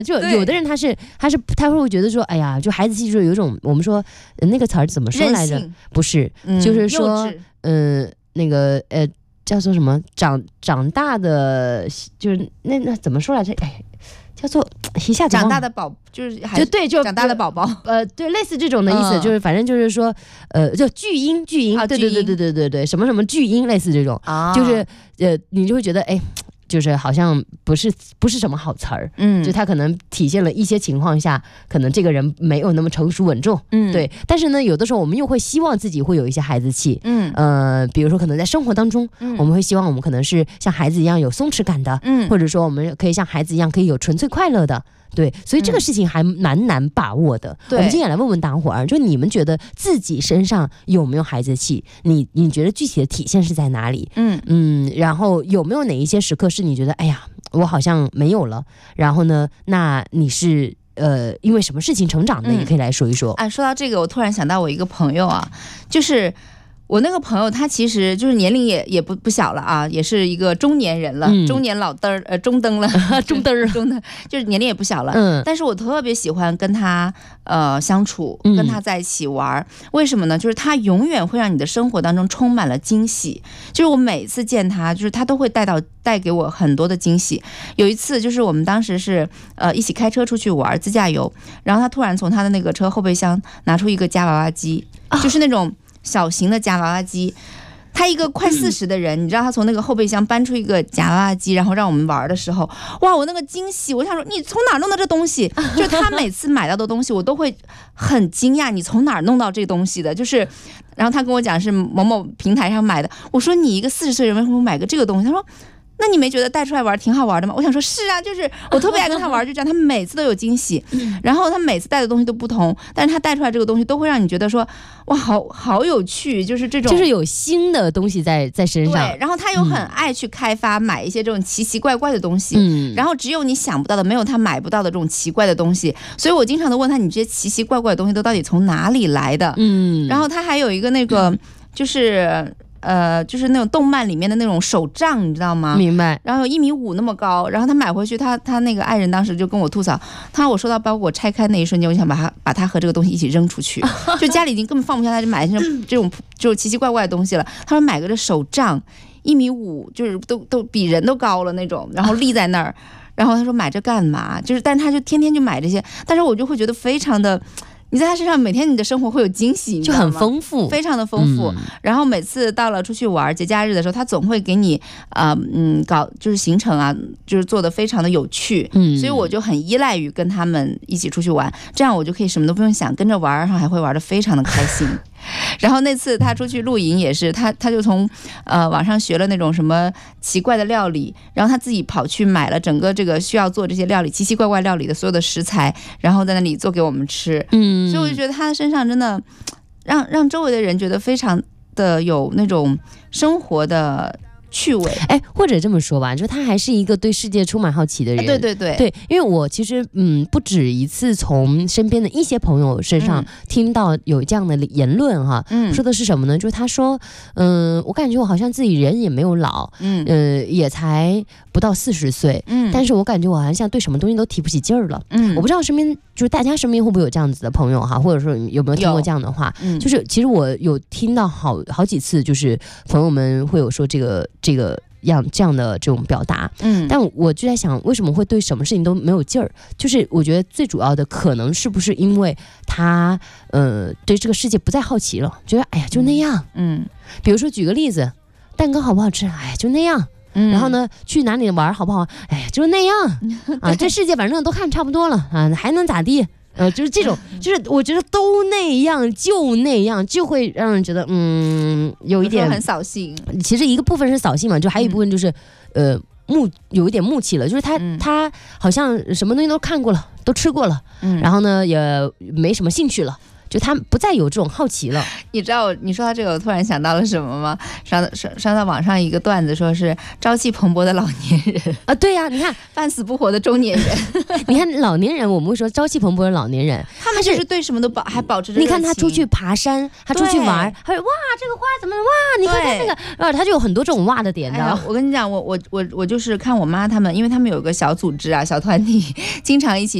就有的人他会觉得说，哎呀，就孩子气就是有一种我们说那个词儿怎么说来着？不是，就是说，那个叫做什么长大的，就是那怎么说来着？哎，叫做一下子长大的宝，就是就长大的宝宝， 对，类似这种的意思，就是反正就是说，就巨婴，对，什么什么巨婴，类似这种，就是你就会觉得，哎。就是好像不是什么好词儿，就他可能体现了一些情况下，可能这个人没有那么成熟稳重，对。但是呢，有的时候我们又会希望自己会有一些孩子气，比如说可能在生活当中，我们会希望我们可能是像孩子一样有松弛感的，或者说我们可以像孩子一样可以有纯粹快乐的。对，所以这个事情还蛮难把握的。我们今天也来问问大伙儿，就你们觉得自己身上有没有孩子气？你觉得具体的体现是在哪里？然后有没有哪一些时刻是你觉得，哎呀，我好像没有了？然后呢，那你是因为什么事情成长的？也可以来说一说。 说到这个，我突然想到我一个朋友啊，就是。我那个朋友他其实就是年龄也不小了啊，也是一个中年人了，中年老登儿，中登了，中登，就是年龄也不小了。但是我特别喜欢跟他相处，跟他在一起玩。为什么呢？就是他永远会让你的生活当中充满了惊喜。就是我每次见他，就是他都会带给我很多的惊喜。有一次就是我们当时是一起开车出去玩自驾游，然后他突然从他的那个车后备箱拿出一个夹娃娃机，就是那种。小型的夹娃娃机，他一个快40的人，你知道他从那个后备箱搬出一个夹娃娃机，然后让我们玩的时候，哇，我那个惊喜，我想说你从哪弄到这东西？就是他每次买到的东西，我都会很惊讶，你从哪弄到这东西的？就是，然后他跟我讲是某某平台上买的，我说你一个40岁人为什么买个这个东西？他说。那你没觉得带出来玩挺好玩的吗？我想说是啊，就是我特别爱跟他玩，就这样，他每次都有惊喜，然后他每次带的东西都不同，但是他带出来这个东西都会让你觉得说，哇，好有趣，就是这种， 就是有新的东西在身上。 对，然后他又很爱去开发买一些这种奇奇怪怪的东西，然后只有你想不到的，没有他买不到的这种奇怪的东西，所以我经常都问他，你这些奇奇怪怪的东西都到底从哪里来的？然后他还有一个那个就是那种动漫里面的那种手杖，你知道吗？ 明白。 然后有1.5米那么高，然后他买回去，他那个爱人当时就跟我吐槽，我收到包裹拆开那一瞬间，我想把他和这个东西一起扔出去，就家里已经根本放不下他，就买这种奇奇怪怪的东西了。他说买个这手杖1.5米，就是都比人都高了那种，然后立在那儿，然后他说买这干嘛？就是，但是他就天天就买这些，但是我就会觉得非常的。你在他身上每天你的生活会有惊喜， 就很丰富， 非常的丰富。然后每次到了出去玩节假日的时候，他总会给你搞就是行程啊，就是做的非常的有趣。所以我就很依赖于跟他们一起出去玩，这样我就可以什么都不用想，跟着玩，然后还会玩得非常的开心。然后那次他出去露营也是，他就从网上学了那种什么奇怪的料理，然后他自己跑去买了整个这个需要做这些料理奇奇怪怪料理的所有的食材，然后在那里做给我们吃。所以我就觉得他的身上真的让周围的人觉得非常的有那种生活的趣味。 或者这么说吧，就他还是一个对世界充满好奇的人。 对， 因为我其实不止一次从身边的一些朋友身上听到有这样的言论哈，说的是什么呢？就是他说，我感觉我好像自己人也没有老，也才不到40岁，但是我感觉我好像对什么东西都提不起劲儿了。我不知道身边就是大家身边会不会有这样子的朋友哈，或者说有没有听过这样的话？就是其实我有听到好几次，就是朋友们会有说这样的这种表达，但我就在想，为什么会对什么事情都没有劲儿？就是我觉得最主要的可能是不是因为他对这个世界不再好奇了，觉得哎呀就那样，比如说举个例子，蛋糕好不好吃？哎呀就那样。然后呢，去哪里玩好不好？哎呀就是那样啊，这世界反正都看差不多了啊，还能咋地？就是这种，就是我觉得都那样，就那样，就会让人觉得有一点很扫兴。 其实一个部分是扫兴嘛，就还有一部分就是有一点木气了，就是他好像什么东西都看过了，都吃过了，然后呢也没什么兴趣了。 就他不再有这种好奇了。 你知道你说到这个，我突然想到了什么吗？刷到网上一个段子，说是朝气蓬勃的老年人啊，对呀、你看半死不活的中年人。 你看老年人，我们会说朝气蓬勃的老年人， 他们就是对什么都还保持着热情。 你看他出去爬山，他出去玩，他说哇这个花怎么哇，你看他那个，他就有很多这种哇的点的。 我跟你讲，我就是看我妈他们，因为他们有个小组织啊，小团体，经常一起